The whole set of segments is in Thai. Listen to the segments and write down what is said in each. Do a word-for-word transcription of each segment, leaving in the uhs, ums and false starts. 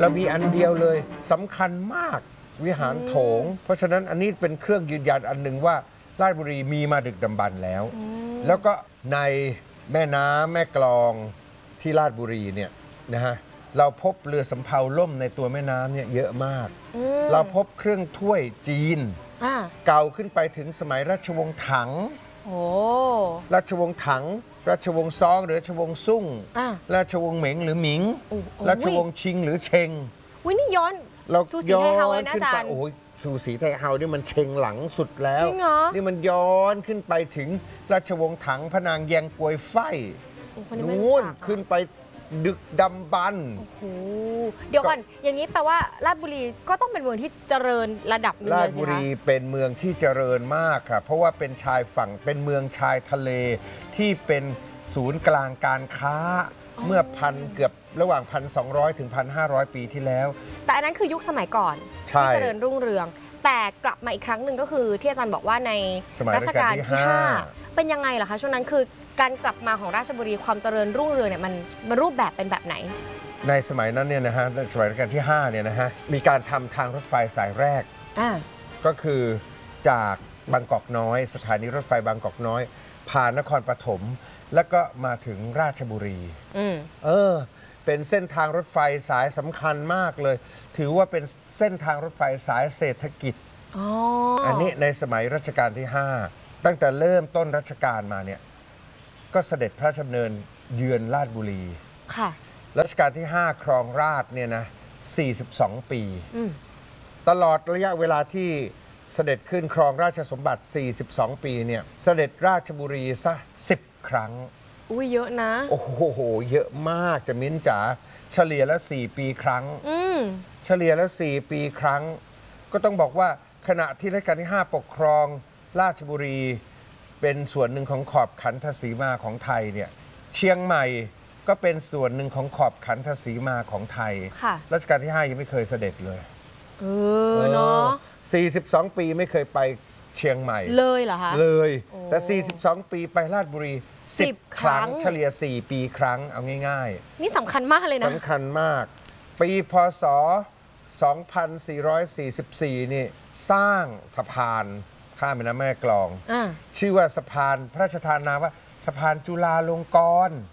เรามีอันเดียวเลยสำคัญมากวิหารโถงเพราะฉะนั้นอันนี้เป็นเครื่องยืนยันอันหนึ่งว่าราชบุรีมีมาดึกดำบรรพ์แล้วแล้วก็ในแม่น้ำแม่กลองที่ราชบุรีเนี่ยนะฮะเราพบเรือสำเภาล่มในตัวแม่น้ำเนี่ยเยอะมากเราพบเครื่องถ้วยจีนเก่าขึ้นไปถึงสมัยราชวงศ์ถังราชวงศ์ถังราชวงศ์ซองหรือราชวงศ์ซุ่งราชวงศ์เหม็งหรือหมิงราชวงศ์ชิงหรือเชงวินี่ย้อนสูสีไทเฮาเลยนะอาจารย์โอ้ยสูสีไทเฮานี่มันเชงหลังสุดแล้วนี่มันย้อนขึ้นไปถึงราชวงศ์ถังพระนางแยงกวยไฟนู่นขึ้นไปดึกดำบรรพ์เดี๋ยวก่อนอย่างนี้แปลว่าราชบุรีก็ต้องเป็นเมืองที่เจริญระดับนึงเลยสิคะราชบุรีเป็นเมืองที่เจริญมากค่ะเพราะว่าเป็นชายฝั่งเป็นเมืองชายทะเลที่เป็นศูนย์กลางการค้าเมื่อพันเกือบระหว่าง พันสองร้อย ถึง พันห้าร้อย ปีที่แล้วแต่อันนั้นคือยุคสมัยก่อนที่เจริญรุ่งเรืองแต่กลับมาอีกครั้งหนึ่งก็คือที่อาจารย์บอกว่าในรัชกาลที่ห้าเป็นยังไงล่ะคะช่วงนั้นคือการกลับมาของราชบุรีความเจริญรุ่งเรืองเนี่ยมันมันรูปแบบเป็นแบบไหนในสมัยนั้นเนี่ยนะฮะในสมัยรัชกาลที่ห้าเนี่ยนะฮะมีการทำทางรถไฟสายแรกก็คือจากบางกอกน้อยสถานีรถไฟบางกอกน้อยผ่านนครปฐมแล้วก็มาถึงราชบุรีเออเป็นเส้นทางรถไฟสายสำคัญมากเลยถือว่าเป็นเส้นทางรถไฟสายเศรษฐกิจ อ, อันนี้ในสมัยรัชกาลที่ห้าตั้งแต่เริ่มต้นรัชกาลมาเนี่ยก็เสด็จพระราชดำเนินเยือนราชบุรีค่ะรัชกาลที่ห้าครองราชเนี่ยนะสี่สิบสองปีตลอดระยะเวลาที่เสด็จขึ้นครองราชสมบัติสี่สิบสองปีเนี่ยเสด็จราชบุรีซะสิบครั้งอุ้ยเยอะนะโอ้โหเยอะมากจะมิ้นจ๋าเฉลี่ยละสี่ปีครั้งเฉลี่ยละสี่ปีครั้งก็ต้องบอกว่าขณะที่รัชกาลที่ห้าปกครองราชบุรีเป็นส่วนหนึ่งของขอบขันธสีมาของไทยเนี่ยเชียงใหม่ก็เป็นส่วนหนึ่งของขอบขันธสีมาของไทยรัชกาลที่ห้ายังไม่เคยเสด็จเลยเออเนาะสี่สิบสองปีไม่เคยไปเชียงใหม่เลยเหรอคะเลยแต่สี่สิบสองปีไปราชบุรีสิบครั้งเฉลี่ยสี่ปีครั้งเอาง่ายๆนี่สำคัญมากเลยนะสำคัญมากปีพ.ศ. สองพันสี่ร้อยสี่สิบสี่นี่สร้างสะพานข้ามแม่น้ำแม่กลองชื่อว่าสะพานพระราชทานนามว่าสะพานจุฬาลงกรณ์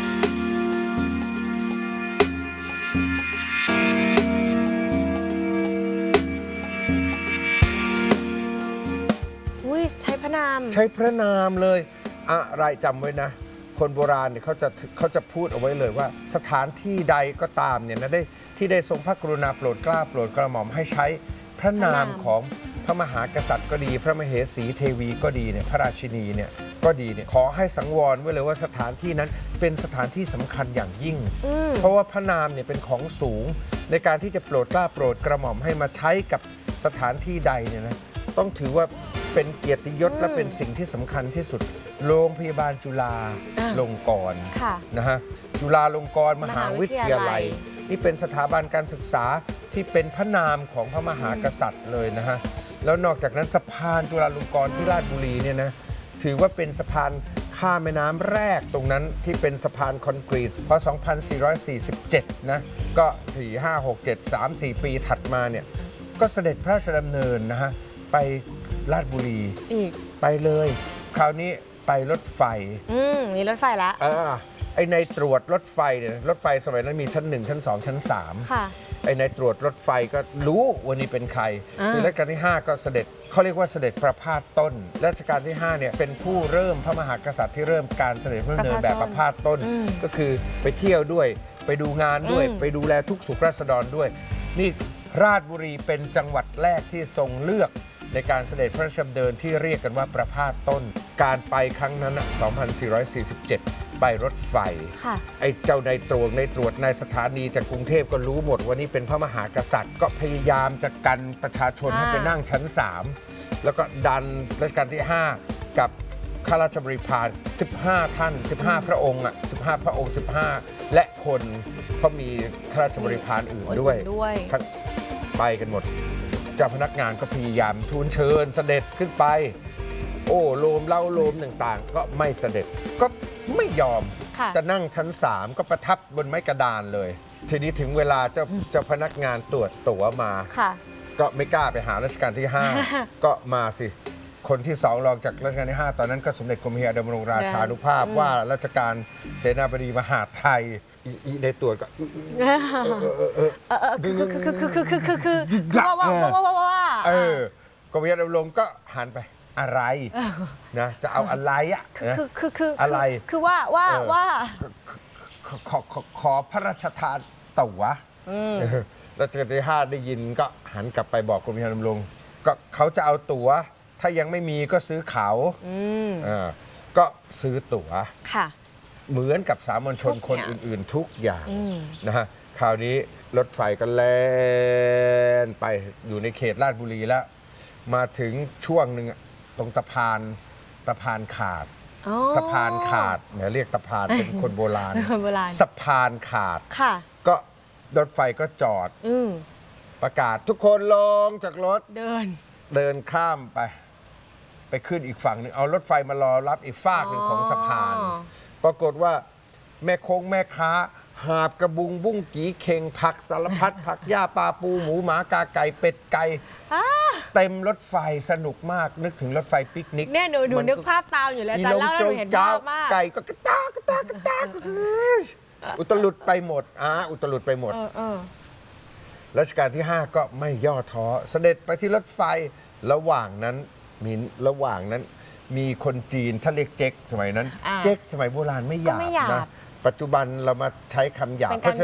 ใช้พระนามใช้พระนามเลยอะไรจำไว้นะคนโบราณเนี่ยเขาจะเขาจะพูดเอาไว้เลยว่าสถานที่ใดก็ตามเนี่ยนะได้ที่ได้ทรงพระกรุณาโปรดเกล้าโปรดกระหม่อมให้ใช้พระนามของพระมหากษัตริย์ก็ดีพระมเหสีเทวีก็ดีเนี่ยพระราชินีเนี่ยก็ดีเนี่ยขอให้สังวรไว้เลยว่าสถานที่นั้นเป็นสถานที่สำคัญอย่างยิ่งเพราะว่าพระนามเนี่ยเป็นของสูงในการที่จะโปรดเกล้าโปรดกระหม่อมให้มาใช้กับสถานที่ใดเนี่ยนะต้องถือว่าเป็นเกียรติยศและเป็นสิ่งที่สำคัญที่สุดโรงพยาบาลจุฬาลงกรณ์นะฮะจุฬาลงกรณ์มหาวิทยาลัยนี่เป็นสถาบันการศึกษาที่เป็นพระนามของพระมหากษัตริย์เลยนะฮะแล้วนอกจากนั้นสะพานจุฬาลงกรณ์ที่ราชบุรีเนี่ยนะถือว่าเป็นสะพานข้ามแม่น้ำแรกตรงนั้นที่เป็นสะพานคอนกรีตพอสองพันสี่ร้อยสี่สิบเจ็ดนะก็สี่ ห้า หก เจ็ด สาม สี่ปีถัดมาเนี่ยก็เสด็จพระราชดำเนินนะฮะไปราชบุรีอีกไปเลยคราวนี้ไปรถไฟอืมมีรถไฟแล้วอ่าไอในตรวจรถไฟเนี่ยรถไฟสมัยนั้นมีชั้นหนึ่งชั้นสองชั้นสามค่ะไอในตรวจรถไฟก็รู้วันนี้เป็นใครในรัชกาลที่ห้าก็เสด็จเขาเรียกว่าเสด็จประพาสต้นรัชกาลที่ห้าเนี่ยเป็นผู้เริ่มพระมหากษัตริย์ที่เริ่มการเสด็จพระดำเนินแบบประพาสต้นก็คือไปเที่ยวด้วยไปดูงานด้วยไปดูแลทุกสุขราษฎรด้วยนี่ราชบุรีเป็นจังหวัดแรกที่ทรงเลือกในการเสด็จพระราชดำเนินที่เรียกกันว่าประพาสต้นการไปครั้งนั้นสองพันสี่ร้อยสี่สิบเจ็ดไปรถไฟไอ้เจ้าในตรวจในตรวจในสถานีจากกรุงเทพก็รู้หมดว่านี่เป็นพระมหากษัตริย์ก็พยายามจะกันประชาชนให้ไปนั่งชั้นสามแล้วก็ดันรัชกาลที่ห้ากับข้าราชบริพารสิบห้าท่านสิบห้าพระองค์อ่ะสิบห้าพระองค์สิบห้าและคนก็มีข้าราชบริพารอื่นด้วยทั้งไปกันหมดเจ้าพนักงานก็พยายามทูลเชิญเสด็จขึ้นไปโอ้โลมเล่าโลมต่างๆก็ไม่เสด็จก็ไม่ยอมจะนั่งชั้นสามก็ประทับบนไม้กระดานเลย ทีนี้ถึงเวลาเจ้าเจ้าพนักงานตรวจตั๋วมาค่ะก็ไม่กล้าไปหารัชกาลที่ ห้า ก็มาสิ คนที่สองรองจากรัชกาลที่ ห้า ตอนนั้นก็สมเด็จกรมพระยาดำรงราชานุภาพว่าราชการเสนาบดีมหาดไทยอีในตรวจก็เออเออเออเออคือคือคือคือคือคือคือคือคือว่าว่าว่าว่าว่าเออกรมพระยาดำรงก็หันไปอะไรนะจะเอาอะไรอ่ะคือคือคืออะไรคือว่าว่าว่าขอขอขอขอพระราชทานตั๋วรัชกาลที่ ห้า ได้ยินก็หันกลับไปบอกกรมพระยาดำรงก็เขาจะเอาตั๋วถ้ายังไม่มีก็ซื้อเขาก็ซื้อตั๋วค่ะเหมือนกับสามัญชนคนอื่นๆทุกอย่างนะฮะคราวนี้รถไฟก็แล่นไปอยู่ในเขตลาดบุรีแล้วมาถึงช่วงหนึ่งตรงสะพานสะพานขาดสะพานขาดเนี่ยเรียกสะพานเป็นคนโบราณสะพานขาดก็รถไฟก็จอดประกาศทุกคนลงจากรถเดินเดินข้ามไปไปขึ้นอีกฝั่งหนึ่งเอารถไฟมารอรับอีกฝากหนึ่งของสะพานปรากฏว่าแม่คงแม่ค้าหาบกระบุงบุ้งกีเข่งผักสารพัดผักหญ้าปลาปูหมูหมากาไก่เป็ดไก่เต็มรถไฟสนุกมากนึกถึงรถไฟปิกนิกเนี่ยหนูดูนึกภาพตามอยู่แล้วแต่เล่าแล้วหนูเห็นภาพมากไก่ก็กระตากกระตากกระตากอุตลุดไปหมดอ่าอุตลุดไปหมดรัชกาลที่ ห้า ก็ไม่ย่อท้อเสด็จไปที่รถไฟระหว่างนั้นมีระหว่างนั้นมีคนจีนถ้าเรียกเจ๊กสมัยนั้นเจ๊กสมัยโบราณไม่หยาบนะปัจจุบันเรามาใช้คำหยาบ